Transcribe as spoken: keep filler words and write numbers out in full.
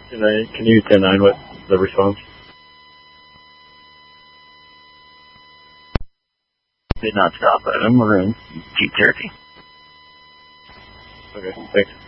Can I? Can you ten nine what the response? Did not stop at him. We're in Jeep Cherokee. Okay, thanks.